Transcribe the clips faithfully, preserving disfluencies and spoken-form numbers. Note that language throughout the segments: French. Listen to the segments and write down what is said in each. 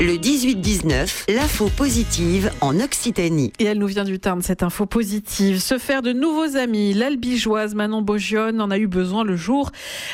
Le dix-huit dix-neuf, l'info positive en Occitanie. Et elle nous vient du Tarn, cette info positive. Se faire de nouveaux amis. L'Albigeoise Manon Beaugionne en a eu besoin le jour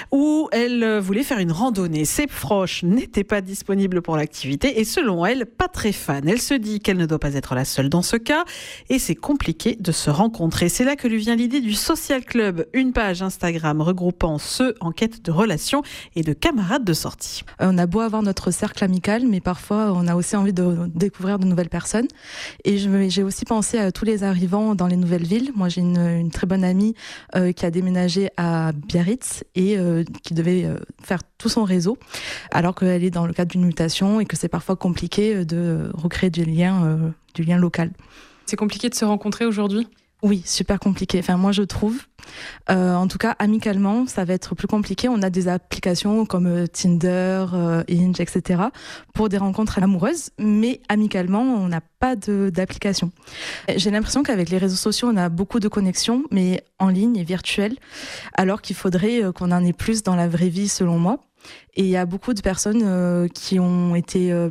où elle voulait faire une randonnée. Ses proches n'étaient pas disponibles pour l'activité et selon elle, pas très fan. Elle se dit qu'elle ne doit pas être la seule dans ce cas et c'est compliqué de se rencontrer. C'est là que lui vient l'idée du Social Club, une page Instagram regroupant ceux en quête de relations et de camarades de sortie. On a beau avoir notre cercle amical, mais parfois on a aussi envie de découvrir de nouvelles personnes. Et je, j'ai aussi pensé à tous les arrivants dans les nouvelles villes. Moi, j'ai une, une très bonne amie euh, qui a déménagé à Biarritz et euh, qui devait euh, faire tout son réseau, alors qu'elle est dans le cadre d'une mutation et que c'est parfois compliqué de recréer du lien, euh, du lien local. C'est compliqué de se rencontrer aujourd'hui ? Oui, super compliqué. Enfin, moi, je trouve. Euh, en tout cas, amicalement, ça va être plus compliqué. On a des applications comme euh, Tinder, euh, Hinge, et cetera pour des rencontres amoureuses, mais amicalement, on n'a pas de, d'application. J'ai l'impression qu'avec les réseaux sociaux, on a beaucoup de connexions, mais en ligne et virtuelles, alors qu'il faudrait euh, qu'on en ait plus dans la vraie vie, selon moi. Et il y a beaucoup de personnes euh, qui ont été euh,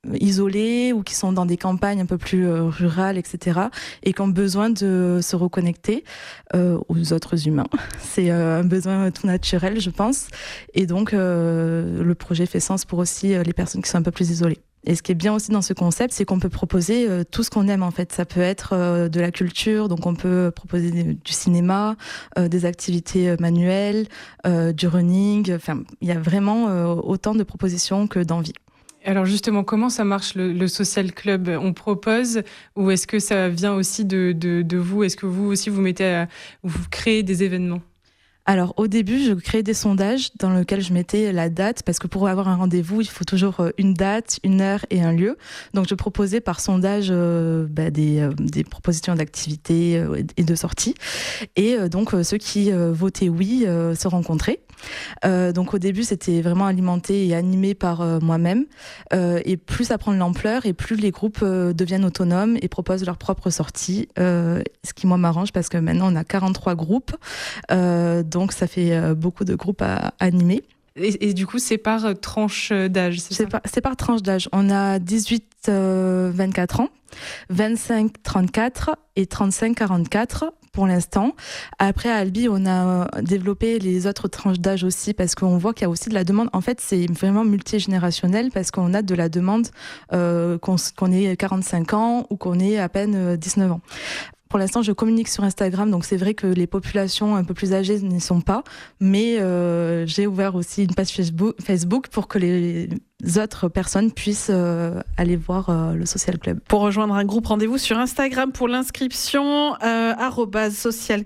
isolés ou qui sont dans des campagnes un peu plus euh, rurales, et cetera, et qui ont besoin de se reconnecter euh, aux autres humains. C'est euh, un besoin tout naturel, je pense. Et donc, euh, le projet fait sens pour aussi euh, les personnes qui sont un peu plus isolées. Et ce qui est bien aussi dans ce concept, c'est qu'on peut proposer euh, tout ce qu'on aime en fait. Ça peut être euh, de la culture, donc on peut proposer du cinéma, euh, des activités manuelles, euh, du running. Enfin, il y a vraiment euh, autant de propositions que d'envie. Alors justement, comment ça marche le, le Social Club ? On propose ou est-ce que ça vient aussi de, de, de vous ? Est-ce que vous aussi vous mettez à, vous créez des événements ? Alors au début, je créais des sondages dans lesquels je mettais la date, parce que pour avoir un rendez-vous, il faut toujours une date, une heure et un lieu. Donc je proposais par sondage euh, bah, des, euh, des propositions d'activités euh, et de sorties. Et euh, donc euh, ceux qui euh, votaient oui euh, se rencontraient. Euh, donc au début, c'était vraiment alimenté et animé par euh, moi-même. Euh, et plus ça prend de l'ampleur et plus les groupes euh, deviennent autonomes et proposent leurs propres sorties. Euh, ce qui moi m'arrange parce que maintenant on a quarante-trois groupes. Euh, donc ça fait euh, beaucoup de groupes à animer. Et, et du coup, c'est par tranche d'âge, c'est, c'est ça ? par, c'est par tranche d'âge. On a dix-huit vingt-quatre ans, vingt-cinq trente-quatre et trente-cinq quarante-quatre pour l'instant. Après, à Albi, on a développé les autres tranches d'âge aussi parce qu'on voit qu'il y a aussi de la demande. En fait, c'est vraiment multigénérationnel parce qu'on a de la demande euh, qu'on, qu'on ait quarante-cinq ans ou qu'on ait à peine dix-neuf ans. Pour l'instant, je communique sur Instagram, donc c'est vrai que les populations un peu plus âgées n'y sont pas, mais euh, j'ai ouvert aussi une page Facebook, Facebook pour que les autres personnes puissent euh, aller voir euh, le Social Club. Pour rejoindre un groupe, rendez-vous sur Instagram pour l'inscription, euh, arobase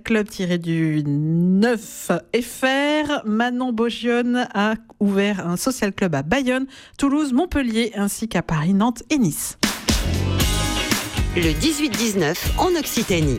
socialclub-du-neuf F R. Manon Beaugionne a ouvert un Social Club à Bayonne, Toulouse, Montpellier, ainsi qu'à Paris, Nantes et Nice. Le dix-huit dix-neuf en Occitanie.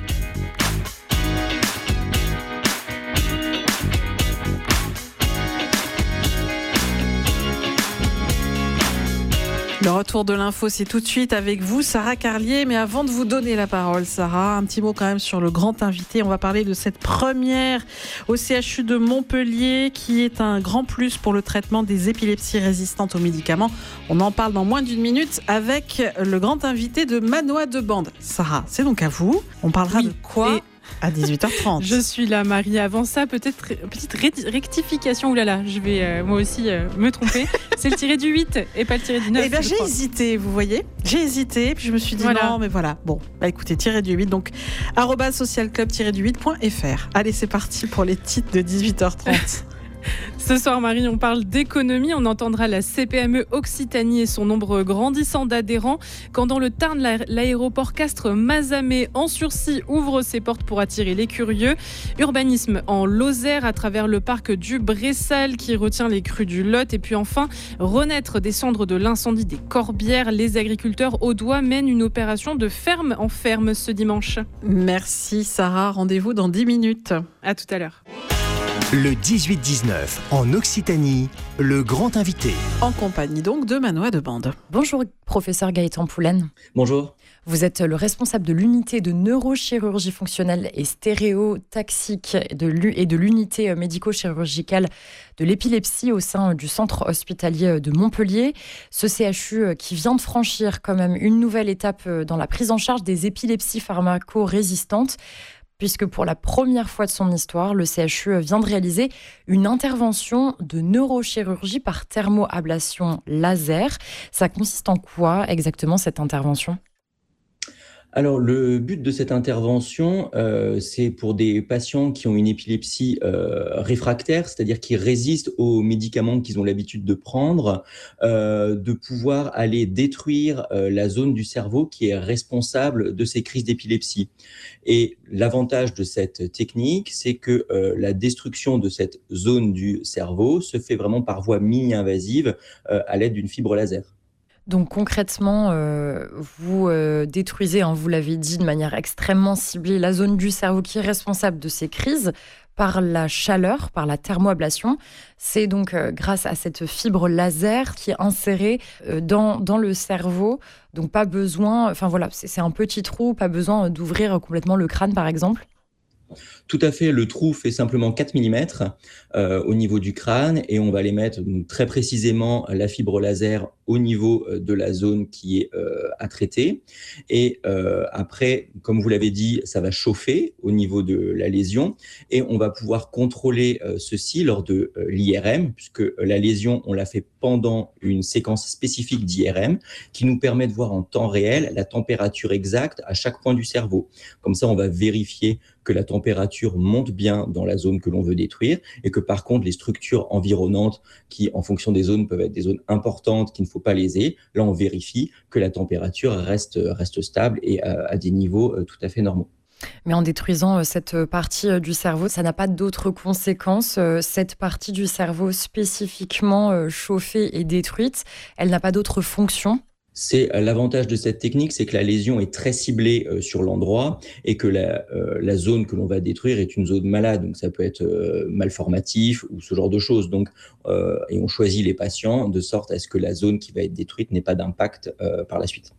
Le retour de l'info, c'est tout de suite avec vous, Sarah Carlier. Mais avant de vous donner la parole, Sarah, un petit mot quand même sur le grand invité. On va parler de cette première au C H U de Montpellier qui est un grand plus pour le traitement des épilepsies résistantes aux médicaments. On en parle dans moins d'une minute avec le grand invité de Manoa de Bande. Sarah, c'est donc à vous. On parlera oui, de quoi et... à dix-huit heures trente. Je suis là, Marie. Avant ça, peut-être petite rectification. Ouh là là, je vais euh, moi aussi euh, me tromper. C'est le tiré du huit et pas le tiré du neuf. Eh bien, j'ai crois. hésité, vous voyez. J'ai hésité, puis je me suis dit voilà. non, mais voilà. Bon, bah écoutez, tiré du huit, donc arobase socialclub-du-huit.fr. Allez, c'est parti pour les titres de dix-huit heures trente. Ce soir, Marie, on parle d'économie. On entendra la C P M E Occitanie et son nombre grandissant d'adhérents. Quand dans le Tarn, l'aéroport Castres-Mazamet en sursis ouvre ses portes pour attirer les curieux. Urbanisme en Lozère à travers le parc du Bressal qui retient les crues du Lot. Et puis enfin, renaître des cendres de l'incendie des Corbières. Les agriculteurs audois mènent une opération de ferme en ferme ce dimanche. Merci Sarah. Rendez-vous dans dix minutes. À tout à l'heure. Le dix-huit dix-neuf, en Occitanie, le grand invité. En compagnie donc de Manoa de Bande. Bonjour, professeur Gaëtan Poulaine. Bonjour. Vous êtes le responsable de l'unité de neurochirurgie fonctionnelle et stéréotaxique de l'u- et de l'unité médico-chirurgicale de l'épilepsie au sein du centre hospitalier de Montpellier. Ce C H U qui vient de franchir quand même une nouvelle étape dans la prise en charge des épilepsies pharmaco-résistantes, puisque pour la première fois de son histoire, le C H U vient de réaliser une intervention de neurochirurgie par thermoablation laser. Ça consiste en quoi exactement cette intervention ? Alors, le but de cette intervention, euh, c'est pour des patients qui ont une épilepsie euh, réfractaire, c'est-à-dire qui résistent aux médicaments qu'ils ont l'habitude de prendre, euh, de pouvoir aller détruire euh, la zone du cerveau qui est responsable de ces crises d'épilepsie. Et l'avantage de cette technique, c'est que euh, la destruction de cette zone du cerveau se fait vraiment par voie mini-invasive euh, à l'aide d'une fibre laser. Donc concrètement, euh, vous euh, détruisez, hein, vous l'avez dit, de manière extrêmement ciblée, la zone du cerveau qui est responsable de ces crises par la chaleur, par la thermoablation. C'est donc euh, grâce à cette fibre laser qui est insérée euh, dans, dans le cerveau. Donc pas besoin, enfin voilà, c'est, c'est un petit trou, pas besoin d'ouvrir complètement le crâne par exemple. Tout à fait, le trou fait simplement quatre millimètres euh, au niveau du crâne et on va les mettre donc, très précisément la fibre laser au niveau de la zone qui est euh, à traiter. Et euh, après, comme vous l'avez dit, ça va chauffer au niveau de la lésion et on va pouvoir contrôler euh, ceci lors de euh, l'I R M, puisque la lésion, on l'a fait pendant une séquence spécifique d'I R M qui nous permet de voir en temps réel la température exacte à chaque point du cerveau. Comme ça, on va vérifier que la température monte bien dans la zone que l'on veut détruire et que par contre, les structures environnantes qui, en fonction des zones, peuvent être des zones importantes qu'il ne faut pas léser, là, on vérifie que la température reste, reste stable et à, à des niveaux tout à fait normaux. Mais en détruisant cette partie du cerveau, ça n'a pas d'autres conséquences. Cette partie du cerveau spécifiquement chauffée et détruite, elle n'a pas d'autres fonctions ? C'est l'avantage de cette technique, c'est que la lésion est très ciblée euh, sur l'endroit et que la, euh, la zone que l'on va détruire est une zone malade. Donc, ça peut être euh, malformatif ou ce genre de choses. Donc, euh, et on choisit les patients de sorte à ce que la zone qui va être détruite n'ait pas d'impact euh, par la suite.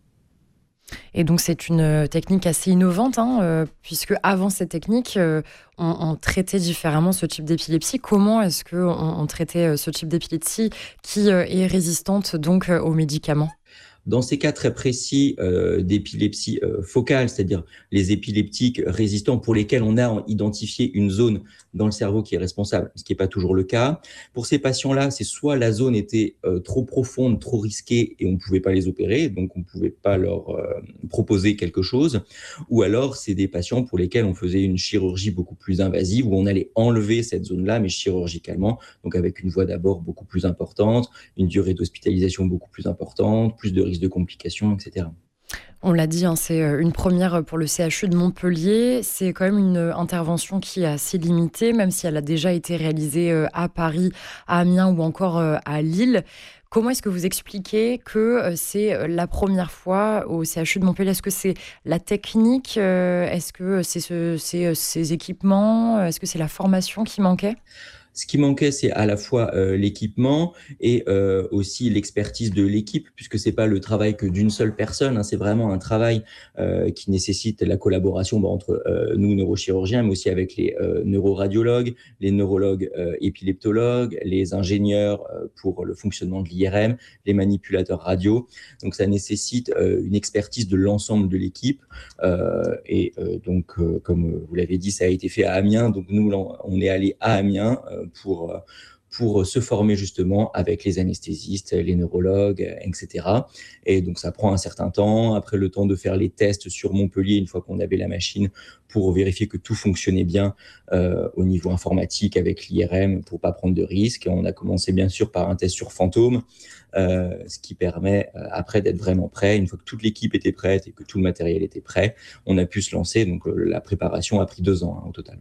Et donc, c'est une technique assez innovante, hein, euh, puisque avant cette technique, euh, on, on traitait différemment ce type d'épilepsie. Comment est-ce qu'on on traitait ce type d'épilepsie qui euh, est résistante donc euh, aux médicaments ? Dans ces cas très précis euh, d'épilepsie euh, focale, c'est-à-dire les épileptiques résistants pour lesquels on a identifié une zone dans le cerveau qui est responsable, ce qui n'est pas toujours le cas. Pour ces patients-là, c'est soit la zone était euh, trop profonde, trop risquée et on ne pouvait pas les opérer, donc on ne pouvait pas leur euh, proposer quelque chose, ou alors c'est des patients pour lesquels on faisait une chirurgie beaucoup plus invasive, où on allait enlever cette zone-là, mais chirurgicalement, donc avec une voie d'abord beaucoup plus importante, une durée d'hospitalisation beaucoup plus importante, plus de risques de complications, et cetera. On l'a dit, hein, c'est une première pour le C H U de Montpellier. C'est quand même une intervention qui est assez limitée, même si elle a déjà été réalisée à Paris, à Amiens ou encore à Lille. Comment est-ce que vous expliquez que c'est la première fois au C H U de Montpellier ? Est-ce que c'est la technique ? Est-ce que c'est, ce, c'est ces équipements ? Est-ce que c'est la formation qui manquait ? Ce qui manquait, c'est à la fois euh, l'équipement et euh, aussi l'expertise de l'équipe, puisque c'est pas le travail que d'une seule personne, hein, c'est vraiment un travail euh, qui nécessite la collaboration bah, entre euh, nous, neurochirurgiens, mais aussi avec les euh, neuroradiologues, les neurologues euh, épileptologues, les ingénieurs euh, pour le fonctionnement de l'I R M, les manipulateurs radio. Donc, ça nécessite euh, une expertise de l'ensemble de l'équipe. Euh, et euh, donc, euh, comme vous l'avez dit, ça a été fait à Amiens. Donc, nous, on est allé à Amiens euh, pour, pour se former justement avec les anesthésistes, les neurologues, et cetera. Et donc, ça prend un certain temps. Après, le temps de faire les tests sur Montpellier, une fois qu'on avait la machine, pour vérifier que tout fonctionnait bien euh, au niveau informatique avec l'I R M, pour ne pas prendre de risques. On a commencé bien sûr par un test sur fantôme, euh, ce qui permet euh, après d'être vraiment prêt. Une fois que toute l'équipe était prête et que tout le matériel était prêt, on a pu se lancer. Donc, euh, la préparation a pris deux ans hein, au total.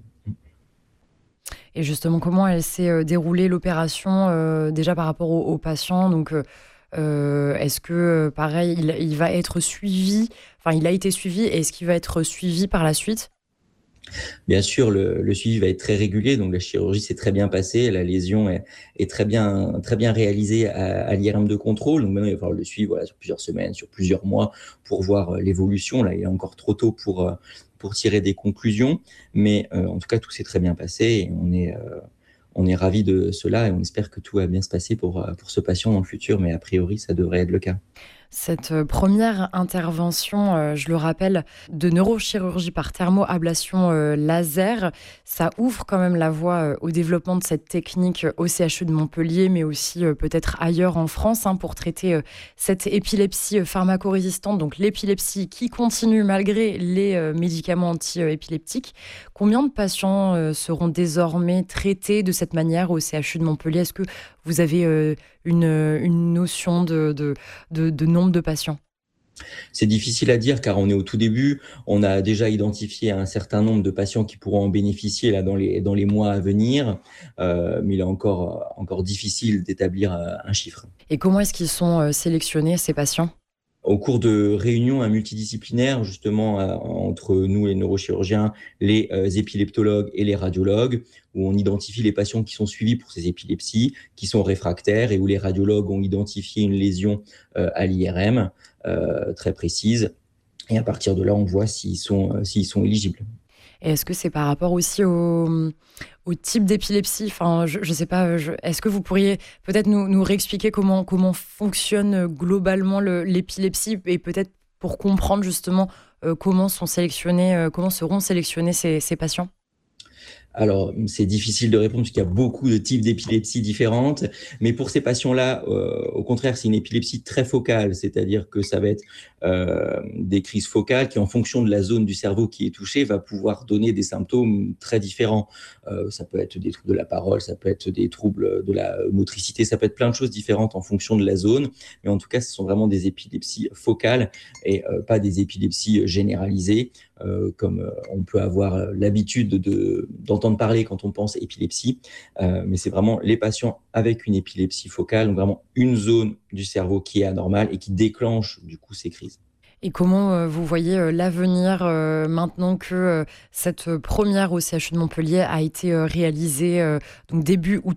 Et justement, comment elle s'est euh, déroulée l'opération euh, déjà par rapport aux, aux patients ? Donc, euh, est-ce que, pareil, il, il va être suivi ? Enfin, il a été suivi. Et est-ce qu'il va être suivi par la suite ? Bien sûr, le, le suivi va être très régulier, donc la chirurgie s'est très bien passée, la lésion est, est très bien, très bien réalisée à, à l'I R M de contrôle. Donc maintenant, il va falloir le suivre voilà, sur plusieurs semaines, sur plusieurs mois pour voir l'évolution. Là, il est encore trop tôt pour, pour tirer des conclusions, mais euh, en tout cas, tout s'est très bien passé et on est, euh, on est ravis de cela et on espère que tout va bien se passer pour, pour ce patient dans le futur, mais a priori, ça devrait être le cas. Cette première intervention, euh, je le rappelle, de neurochirurgie par thermoablation euh, laser, ça ouvre quand même la voie euh, au développement de cette technique au C H U de Montpellier, mais aussi euh, peut-être ailleurs en France, hein, pour traiter euh, cette épilepsie euh, pharmacorésistante, donc l'épilepsie qui continue malgré les euh, médicaments anti-épileptiques. Combien de patients euh, seront désormais traités de cette manière au C H U de Montpellier ? Est-ce que vous avez euh, une, une notion de, de, de, de nombre de patients ? C'est difficile à dire car on est au tout début. On a déjà identifié un certain nombre de patients qui pourront en bénéficier là, dans, les, dans les mois à venir, euh, mais il est encore, encore difficile d'établir un chiffre. Et comment est-ce qu'ils sont sélectionnés, ces patients ? Au cours de réunions multidisciplinaires, justement, euh, entre nous, les neurochirurgiens, les euh, épileptologues et les radiologues, où on identifie les patients qui sont suivis pour ces épilepsies, qui sont réfractaires, et où les radiologues ont identifié une lésion euh, à l'I R M euh, très précise. Et à partir de là, on voit s'ils sont, euh, s'ils sont éligibles. Et est-ce que c'est par rapport aussi au, au type d'épilepsie ? Enfin, je ne sais pas, je, est-ce que vous pourriez peut-être nous, nous réexpliquer comment, comment fonctionne globalement le, l'épilepsie et peut-être pour comprendre justement euh, comment, sont sélectionnés, euh, comment seront sélectionnés ces, ces patients ? Alors, c'est difficile de répondre parce qu'il y a beaucoup de types d'épilepsie différentes. Mais pour ces patients-là, euh, au contraire, c'est une épilepsie très focale. C'est-à-dire que ça va être euh, des crises focales qui, en fonction de la zone du cerveau qui est touchée, va pouvoir donner des symptômes très différents. Euh, ça peut être des troubles de la parole, ça peut être des troubles de la motricité, ça peut être plein de choses différentes en fonction de la zone. Mais en tout cas, ce sont vraiment des épilepsies focales et euh, pas des épilepsies généralisées. Euh, comme euh, on peut avoir l'habitude de, d'entendre parler quand on pense épilepsie, euh, mais c'est vraiment les patients avec une épilepsie focale, donc vraiment une zone du cerveau qui est anormale et qui déclenche du coup ces crises. Et comment euh, vous voyez euh, l'avenir euh, maintenant que euh, cette première au C H U de Montpellier a été euh, réalisée euh, donc début août ?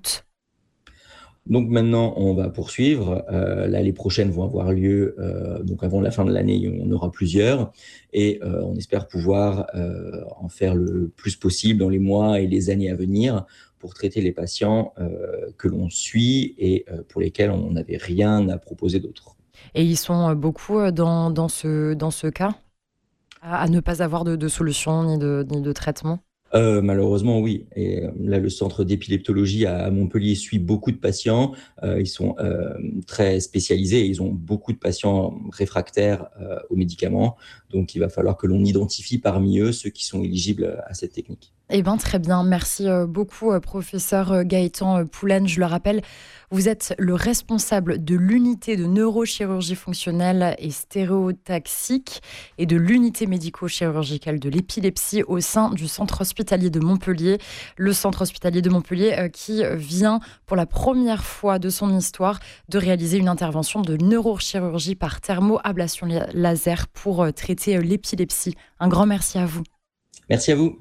Donc maintenant, on va poursuivre. Euh, là, les prochaines vont avoir lieu. Euh, donc avant la fin de l'année, on aura plusieurs. Et euh, on espère pouvoir euh, en faire le plus possible dans les mois et les années à venir pour traiter les patients euh, que l'on suit et euh, pour lesquels on n'avait rien à proposer d'autre. Et ils sont beaucoup dans, dans, ce, dans ce cas, à, à ne pas avoir de, de solution ni de, ni de traitement ? Euh, malheureusement, oui. Et là, le centre d'épileptologie à Montpellier suit beaucoup de patients. Euh, ils sont euh, très spécialisés et ils ont beaucoup de patients réfractaires euh, aux médicaments. Donc, il va falloir que l'on identifie parmi eux ceux qui sont éligibles à cette technique. Eh bien, très bien. Merci beaucoup, professeur Gaëtan Poulaine. Je le rappelle, vous êtes le responsable de l'unité de neurochirurgie fonctionnelle et stéréotaxique et de l'unité médico-chirurgicale de l'épilepsie au sein du centre hospitalier de Montpellier. Le centre hospitalier de Montpellier qui vient pour la première fois de son histoire de réaliser une intervention de neurochirurgie par thermoablation laser pour traiter l'épilepsie. Un grand merci à vous. Merci à vous.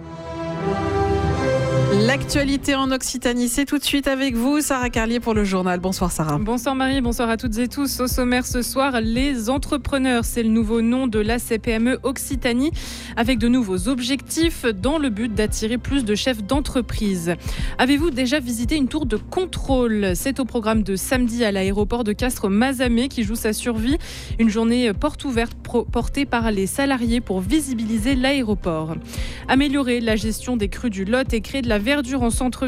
L'actualité en Occitanie, c'est tout de suite avec vous, Sarah Carlier pour le journal. Bonsoir Sarah. Bonsoir Marie, bonsoir à toutes et tous. Au sommaire ce soir, les entrepreneurs, c'est le nouveau nom de la C P M E Occitanie, avec de nouveaux objectifs dans le but d'attirer plus de chefs d'entreprise. Avez-vous déjà visité une tour de contrôle ? C'est au programme de samedi à l'aéroport de Castres-Mazamet qui joue sa survie. Une journée porte ouverte portée par les salariés pour visibiliser l'aéroport. Améliorer la gestion des crues du Lot et créer de la verdure en centre